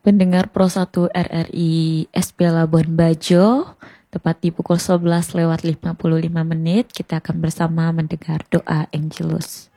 Pendengar Pro 1 RRI SP Labuan Bajo, tepat di pukul 11 lewat 55 menit, kita akan bersama mendengar doa Angelus.